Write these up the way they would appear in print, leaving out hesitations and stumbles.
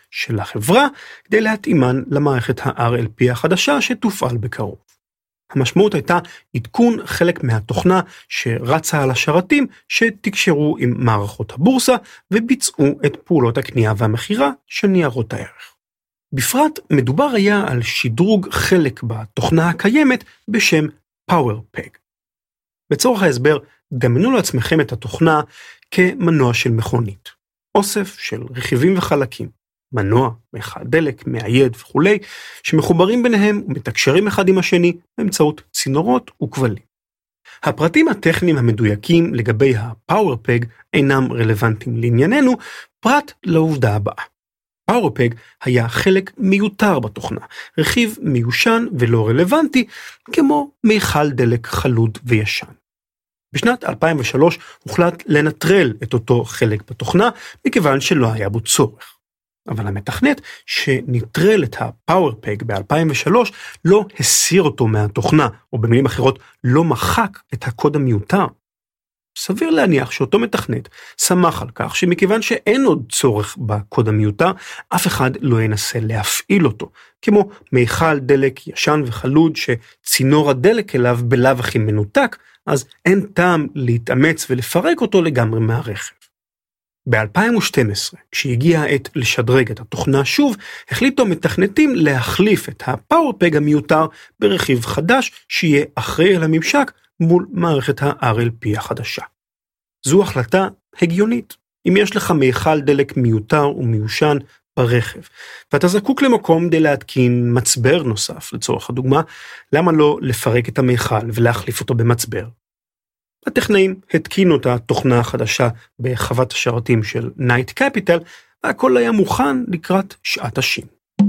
של החברה כדי להתאימן למערכת ה-RLP החדשה שתופעל בקרוב. המשמעות הייתה עדכון חלק מהתוכנה שרצה על השרתים שתקשרו עם מערכות הבורסה וביצעו את פעולות הקנייה והמחירה של ניירות הערך. בפרט מדובר היה על שדרוג חלק בתוכנה הקיימת בשם PowerPeg. בצורך ההסבר, דמיינו לעצמכם את התוכנה כמנוע של מכונית. אוסף של רכיבים וחלקים, מנוע, מיכל דלק, מאייד וכו', שמחוברים ביניהם ומתקשרים אחד עם השני באמצעות צינורות וכבלים. הפרטים הטכניים המדויקים לגבי ה-PowerPeg אינם רלוונטיים לענייננו, פרט לעובדה הבאה. PowerPeg היה חלק מיותר בתוכנה, רכיב מיושן ולא רלוונטי, כמו מיכל דלק חלוד וישן. בשנת 2003 הוחלט לנטרל את אותו חלק בתוכנה, מכיוון שלא היה בו צורך. אבל המתכנת שנטרל את ה-PowerPeg ב-2003 לא הסיר אותו מהתוכנה, או במילים אחרות לא מחק את הקוד המיותר. סביר להניח שאותו מתכנת שמח על כך שמכיוון שאין עוד צורך בקוד המיותר, אף אחד לא ינסה להפעיל אותו, כמו מיכל דלק ישן וחלוד שצינור הדלק אליו בלאו הכי מנותק, אז אין טעם להתאמץ ולפרק אותו לגמרי מהרכב. ב-2012, כשהגיעה העת לשדרג את התוכנה שוב, החליטו המתכנתים להחליף את ה-PowerPeg המיותר ברכיב חדש שיהיה אחראי על הממשק מול מערכת ה-RLP החדשה. זו החלטה הגיונית. אם יש לך מיכל דלק מיותר ומיושן ברכב, ואתה זקוק למקום כדי להתקין מצבר נוסף, לצורך הדוגמה, למה לא לפרק את המיכל ולהחליף אותו במצבר? הטכנאים התקינו את התוכנה החדשה בחוות השרתים של Knight Capital, והכל היה מוכן לקראת שעת השין.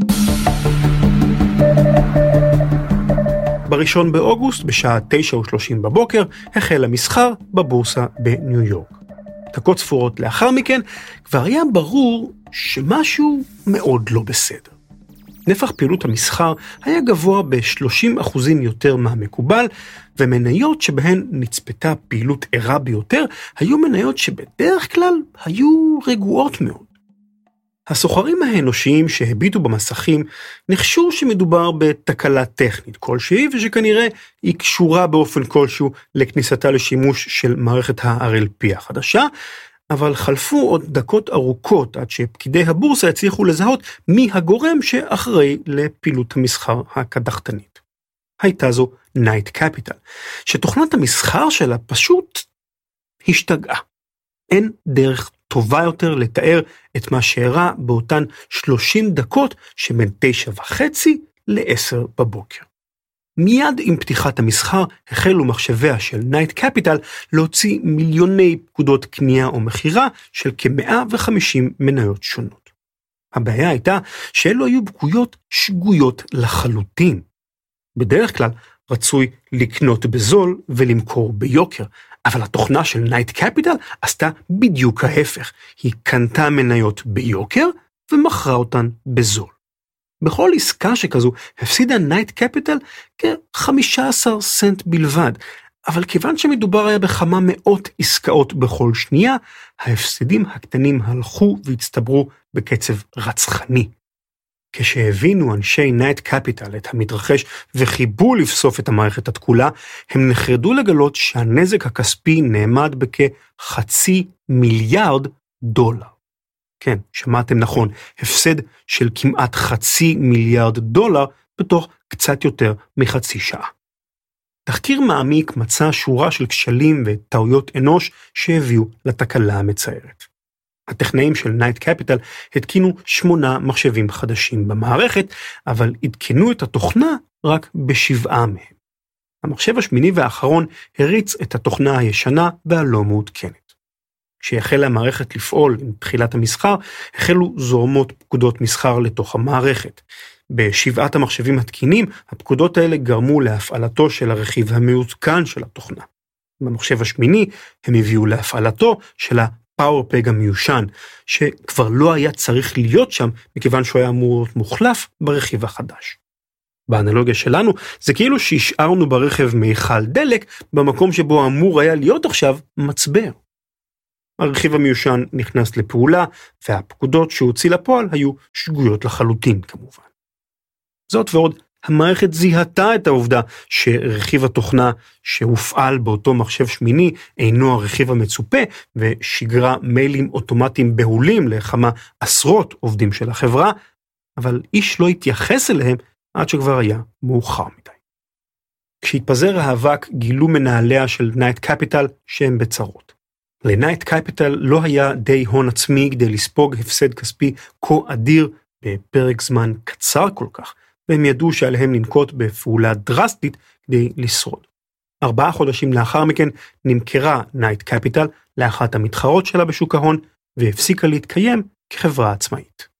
ב-1 באוגוסט, בשעה 9:30 בבוקר, החל המסחר בבורסה בניו יורק. דקות ספורות לאחר מכן, כבר היה ברור שמשהו מאוד לא בסדר. נפח פעילות המסחר היה גבוה ב-30% יותר מהמקובל, ומניות שבהן נצפתה פעילות ערה ביותר, היו מניות שבדרך כלל היו רגועות מאוד. הסוחרים האנושיים שהביטו במסכים נחשו שמדובר בתקלה טכנית כלשהי, ושכנראה היא קשורה באופן כלשהו לכניסתה לשימוש של מערכת ה-RLP החדשה, אבל חלפו עוד דקות ארוכות עד שפקידי הבורסה הצליחו לזהות מי הגורם שאחראי לפעילות המסחר הקדחתנית. הייתה זו Knight Capital, שתוכנת המסחר שלה פשוט השתגעה. אין דרך טובה יותר לתאר את מה שאירע באותן 30 דקות שבין 9:30 ל-10 בבוקר. מיד עם פתיחת המסחר החלו מחשביה של Knight Capital להוציא מיליוני פקודות קנייה או מחירה של כ-150 מניות שונות. הבעיה הייתה שאלו היו פקודות שגויות לחלוטין. בדרך כלל רצוי לקנות בזול ולמכור ביוקר, אבל התוכנה של Knight Capital עשתה בדיוק ההפך. היא קנתה מניות ביוקר ומכרה אותן בזול. בכל עסקה שכזו הפסידה Knight Capital כ-15 סנט בלבד, אבל כיוון שמדובר היה בכמה מאות עסקאות בכל שנייה, ההפסדים הקטנים הלכו והצטברו בקצב רצחני. כשהבינו אנשי Knight Capital את המתרחש וחיבו לבסוף את המערכת התקולה, הם נחרדו לגלות שהנזק הכספי נאמד $500 מיליון. כן, שמעתם נכון, הפסד של כמעט $500 מיליון בתוך קצת יותר מחצי שעה. תחקיר מעמיק מצא שורה של כשלים וטעויות אנוש שהביאו לתקלה המצערת. הטכנאים של Knight Capital התקינו 8 מחשבים חדשים במערכת, אבל עדכנו את התוכנה רק ב7 מהם. המחשב השמיני והאחרון הריץ את התוכנה הישנה והלא מעודכנת. כשהחלה המערכת לפעול עם תחילת המסחר, החלו זורמות פקודות מסחר לתוך המערכת. ב7 המחשבים התקינים, הפקודות האלה גרמו להפעלתו של הרכיב המעודכן של התוכנה. במחשב השמיני הם הביאו להפעלתו של ה-PowerPeg המיושן, שכבר לא היה צריך להיות שם, מכיוון שהוא היה אמור להיות מוחלף ברכיב החדש. באנלוגיה שלנו, זה כאילו שהשארנו ברכב מיכל דלק, במקום שבו אמור היה להיות עכשיו מצבר. הרכיב המיושן נכנס לפעולה, והפקודות שהוציא לפועל היו שגויות לחלוטין כמובן. זאת ועוד, המערכת זיהתה את העובדה שרכיב התוכנה שהופעל באותו מחשב שמיני אינו הרכיב המצופה, ושיגרה מיילים אוטומטיים בהולים לכמה עשרות עובדים של החברה, אבל איש לא התייחס אליהם עד שכבר היה מאוחר מדי. כשהתפזר האבק גילו מנהליה של נייט קפיטל שהם בצרות. לנייט קפיטל לא היה די הון עצמי כדי לספוג הפסד כספי כה אדיר בפרק זמן קצר כל כך, והם ידעו שעליהם לנקוט בפעולה דרסטית כדי לשרוד. 4 חודשים לאחר מכן נמכרה נייט קפיטל לאחת המתחרות שלה בשוק ההון, והפסיקה להתקיים כחברה עצמאית.